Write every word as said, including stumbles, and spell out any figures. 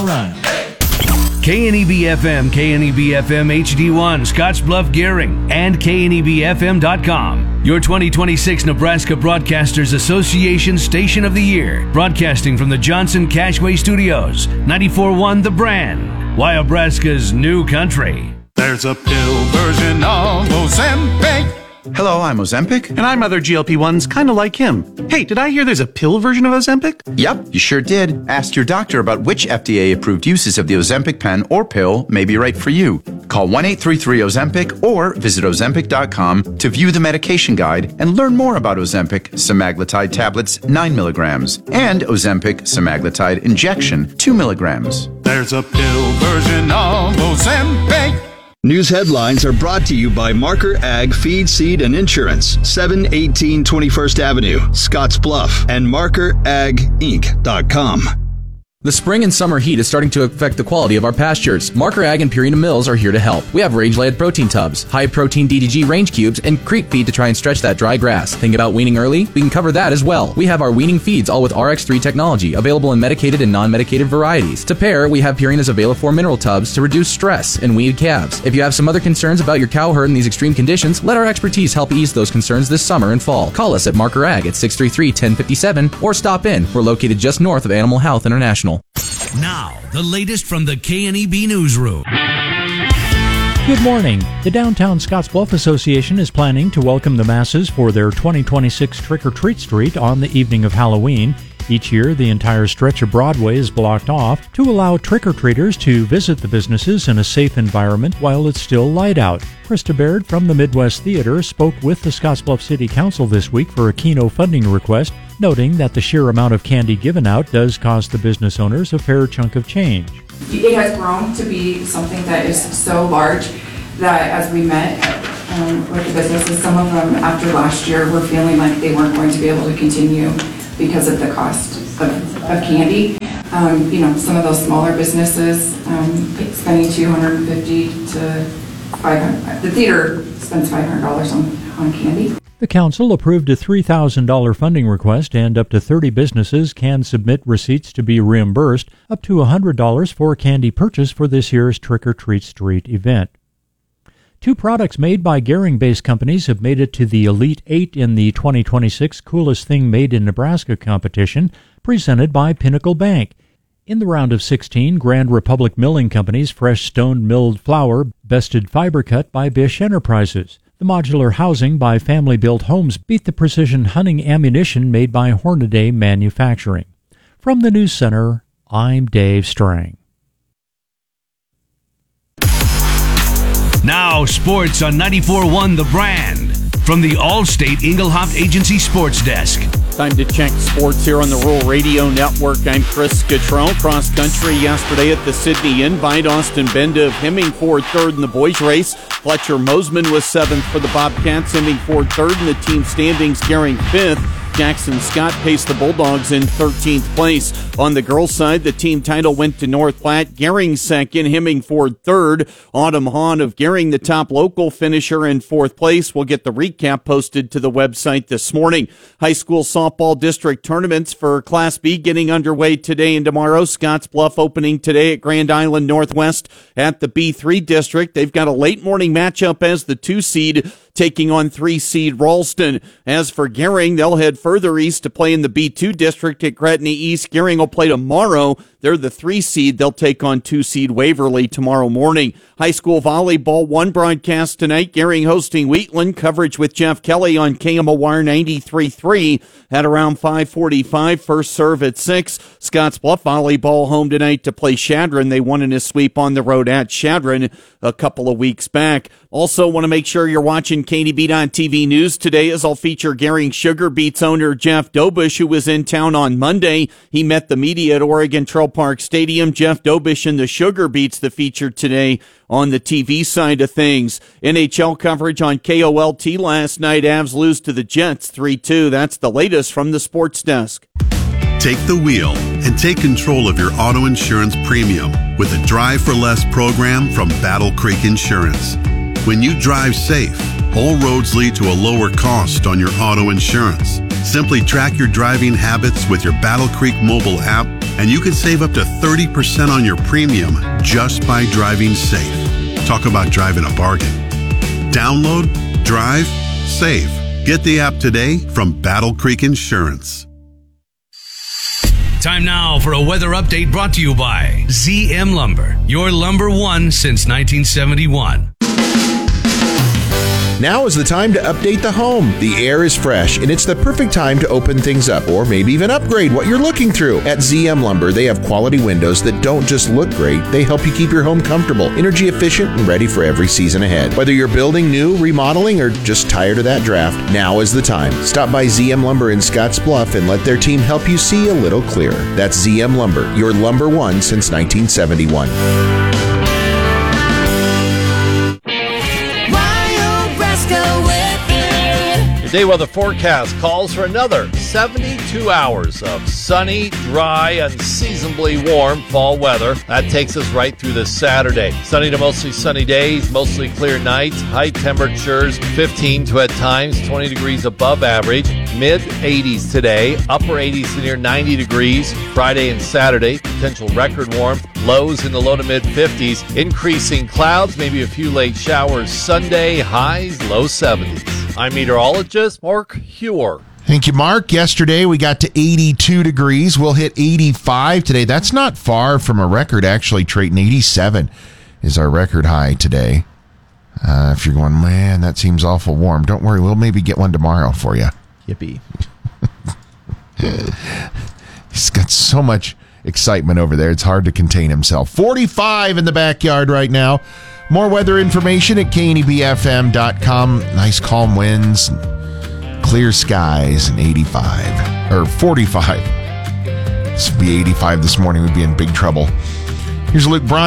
mile run. K N E B F M, K N E B F M H D one, Scottsbluff Gehring, and K N E B F M dot com. Your twenty twenty-six Nebraska Broadcasters Association Station of the Year. Broadcasting from the Johnson Cashway Studios. ninety-four point one The Brand. Wyobraska's new country. There's a pill version of Ozempic. Hello, I'm Ozempic. And I'm other G L P ones kind of like him. Hey, did I hear there's a pill version of Ozempic? Yep, you sure did. Ask your doctor about which F D A-approved uses of the Ozempic pen or pill may be right for you. Call one eight three three Ozempic or visit Ozempic dot com to view the medication guide and learn more about Ozempic semaglutide tablets nine milligrams and Ozempic semaglutide injection two milligrams. There's a pill version of Ozempic. News headlines are brought to you by Marker Ag Feed, Seed, and Insurance, seven eighteen twenty-first Avenue, Scottsbluff, and marker ag inc dot com. The spring and summer heat is starting to affect the quality of our pastures. Marker Ag and Purina Mills are here to help. We have range-laid protein tubs, high-protein D D G range cubes, and creep feed to try and stretch that dry grass. Think about weaning early? We can cover that as well. We have our weaning feeds all with R X three technology, available in medicated and non-medicated varieties. To pair, we have Purina's Availfor mineral tubs to reduce stress and weaned calves. If you have some other concerns about your cow herd in these extreme conditions, let our expertise help ease those concerns this summer and fall. Call us at Marker Ag at six three three, one zero five seven or stop in. We're located just north of Animal Health International. Now, the latest from the K N E B Newsroom. Good morning. The Downtown Scottsbluff Association is planning to welcome the masses for their twenty twenty-six Trick or Treat Street on the evening of Halloween. Each year, the entire stretch of Broadway is blocked off to allow trick-or-treaters to visit the businesses in a safe environment while it's still light out. Krista Baird from the Midwest Theater spoke with the Scottsbluff City Council this week for a Keno funding request, noting that the sheer amount of candy given out does cost the business owners a fair chunk of change. It has grown to be something that is so large that as we met um, with the businesses, some of them after last year were feeling like they weren't going to be able to continue because of the cost of, of candy. Um, you know, some of those smaller businesses um, spending two hundred fifty to five hundred. The theater spends five hundred dollars on, on candy. The council approved a three thousand dollars funding request, and up to thirty businesses can submit receipts to be reimbursed, up to one hundred dollars for candy purchase for this year's Trick or Treat Street event. Two products made by Gehring-based companies have made it to the Elite Eight in the twenty twenty-six Coolest Thing Made in Nebraska competition, presented by Pinnacle Bank. In the round of sixteen, Grand Republic Milling Company's fresh stone-milled flour bested Fiber Cut by Bish Enterprises. The modular housing by Family Built Homes beat the precision hunting ammunition made by Hornaday Manufacturing. From the News Center, I'm Dave Strang. Now, sports on ninety-four point one The Brand. From the Allstate Engelhoff Agency Sports Desk. Time to check sports here on the Rural Radio Network. I'm Chris Gautreau. Cross country yesterday at the Sydney Invite. Austin Benda of Hemmingford third in the boys race. Fletcher Mosman was seventh for the Bobcats. Hemmingford third in the team standings. Gehring fifth. Jackson Scott paced the Bulldogs in thirteenth place. On the girls' side, the team title went to North Platte. Gehring second, Hemmingford third. Autumn Hahn of Gehring, the top local finisher, in fourth place. We'll get the recap posted to the website this morning. High school softball district tournaments for Class B getting underway today and tomorrow. Scottsbluff opening today at Grand Island Northwest at the B three district. They've got a late morning matchup as the two seed taking on three seed Ralston. As for Gehring, they'll head further east to play in the B two district at Gretna East. Gehring will play tomorrow. They're the three seed. They'll take on two seed Waverly tomorrow morning. High school volleyball, one broadcast tonight. Gehring hosting Wheatland. Coverage with Jeff Kelly on K M O R ninety-three point three at around five forty-five. First serve at six. Scottsbluff volleyball home tonight to play Chadron. They won in a sweep on the road at Chadron a couple of weeks back. Also want to make sure you're watching K N E B on T V News today, as I'll feature Gehring Sugar Beets owner Jeff Dobish, who was in town on Monday. He met the media at Oregon Trail Park Stadium. Jeff Dobish and the Sugar Beets, the feature today on the T V side of things. N H L coverage on K O L T last night. Avs lose to the Jets three two. That's the latest from the sports desk. Take the wheel and take control of your auto insurance premium with a Drive for Less program from Battle Creek Insurance. When you drive safe, all roads lead to a lower cost on your auto insurance. Simply track your driving habits with your Battle Creek mobile app And you can save up to thirty percent on your premium just by driving safe. Talk about driving a bargain. Download, drive, save. Get the app today from Battle Creek Insurance. Time now for a weather update brought to you by Z M Lumber, your lumber one since nineteen seventy-one. Now is the time to update the home. The air is fresh, and it's the perfect time to open things up or maybe even upgrade what you're looking through. At Z M Lumber, they have quality windows that don't just look great, they help you keep your home comfortable, energy efficient, and ready for every season ahead. Whether you're building new, remodeling, or just tired of that draft, now is the time. Stop by Z M Lumber in Scotts Bluff and let their team help you see a little clearer. That's Z M Lumber, your lumber one since nineteen seventy-one. Day weather forecast calls for another seventy-two hours of sunny, dry, unseasonably warm fall weather. That takes us right through this Saturday. Sunny to mostly sunny days, mostly clear nights, high temperatures fifteen to at times twenty degrees above average, mid eighties today, upper eighties to near ninety degrees Friday and Saturday, potential record warm, lows in the low to mid fifties, increasing clouds, maybe a few late showers Sunday, highs low seventies. I'm meteorologist Mark Hewer. Thank you, Mark. Yesterday we got to eighty-two degrees. We'll hit eighty-five today. That's not far from a record, actually. Trayton, eighty-seven is our record high today. Uh, if you're going, man, that seems awful warm, don't worry. We'll maybe get one tomorrow for you. Yippee. He's got so much excitement over there. It's hard to contain himself. forty-five in the backyard right now. More weather information at K N E B F M dot com. Nice calm winds, clear skies, and eighty-five. Or forty-five. This would be eighty-five this morning. We'd be in big trouble. Here's Luke Bryan.